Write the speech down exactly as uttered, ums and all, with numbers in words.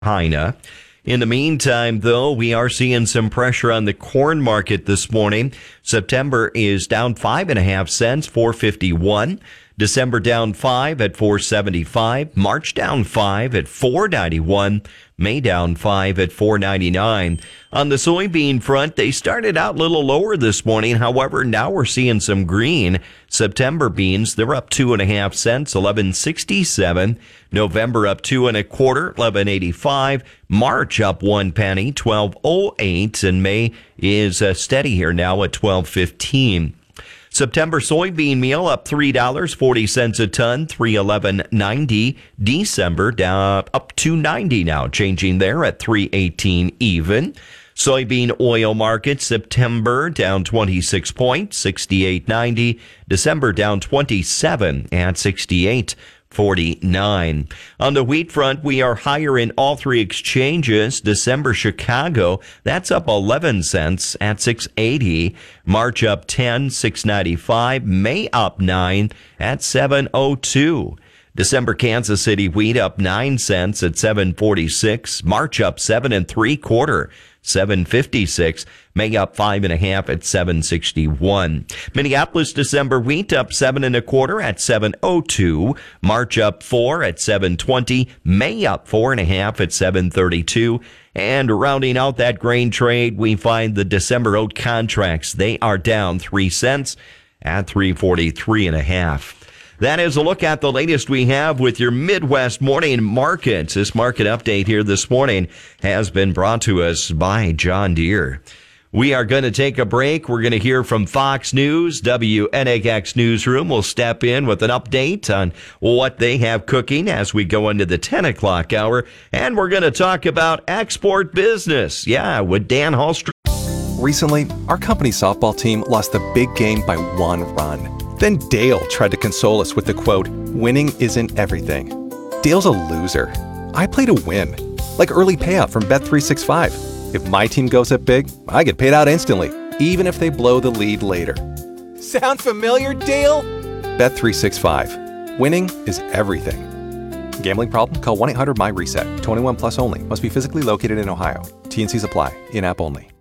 Hina. In the meantime, though, we are seeing some pressure on the corn market this morning. September is down five and a half cents, four fifty-one. December down five at four seventy-five. March down five at four ninety-one. May down five at four ninety-nine. On the soybean front, they started out a little lower this morning. However, now we're seeing some green. September beans, they're up two and a half cents, eleven sixty-seven. November up two and a quarter, eleven eighty-five. March up one penny, twelve oh eight. And May is uh, steady here now at twelve fifteen. September soybean meal up three dollars and forty cents a ton, three eleven ninety. December down up two ninety now, changing there at three eighteen even. Soybean oil market, September down twenty-six points, sixty-eight ninety. December down twenty-seven at sixty-eight forty-nine. On the wheat front, we are higher in all three exchanges. December Chicago, that's up eleven cents at six eighty. March up ten, six ninety-five. May up nine at seven oh two. December Kansas City wheat up nine cents at seven forty-six. March up seven and three quarter, seven fifty-six. May up five and a half at seven sixty-one. Minneapolis December wheat up seven and a quarter at seven oh two. March up four at seven twenty. May up four and a half at seven thirty-two. And rounding out that grain trade, we find the December oat contracts. They are down three cents at three forty-three and a half. That is a look at the latest we have with your Midwest morning markets. This market update here this morning has been brought to us by John Deere. We are going to take a break. We're going to hear from Fox News. W N X X Newsroom will step in with an update on what they have cooking as we go into the ten o'clock hour. And we're going to talk about export business. Yeah, with Dan Hallstrom. Recently, our company softball team lost the big game by one run. Then Dale tried to console us with the quote, "Winning isn't everything." Dale's a loser. I play to win. Like early payout from Bet three sixty-five. If my team goes up big, I get paid out instantly, even if they blow the lead later. Sound familiar, Dale? Bet three sixty-five. Winning is everything. Gambling problem? Call one eight hundred M Y RESET. twenty-one plus only. Must be physically located in Ohio. T and Cs apply. In-app only.